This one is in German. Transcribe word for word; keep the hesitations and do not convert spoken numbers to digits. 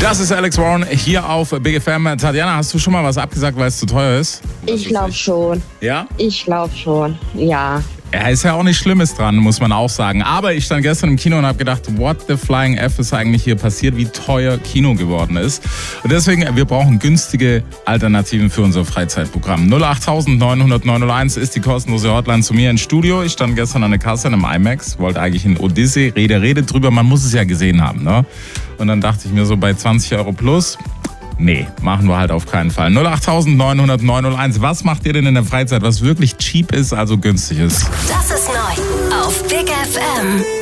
Das ist Alex Warren hier auf Big F M. Tatjana, hast du schon mal was abgesagt, weil es zu teuer ist? Ich glaube schon. Ja? Ich glaube schon, ja. Ja, ist ja auch nichts Schlimmes dran, muss man auch sagen. Aber ich stand gestern im Kino und habe gedacht, what the flying F ist eigentlich hier passiert, wie teuer Kino geworden ist. Und deswegen, wir brauchen günstige Alternativen für unser Freizeitprogramm. null acht neun null null neun null eins ist die kostenlose Hotline zu mir ins Studio. Ich stand gestern an der Kasse in einem IMAX, wollte eigentlich in Odyssey, Rede, Rede drüber, man muss es ja gesehen haben, ne? Und dann dachte ich mir so, bei zwanzig Euro plus, nee, machen wir halt auf keinen Fall. null acht neun null null neun null eins. Was macht ihr denn in der Freizeit, was wirklich cheap ist, also günstig ist? Das ist neu auf Big F M.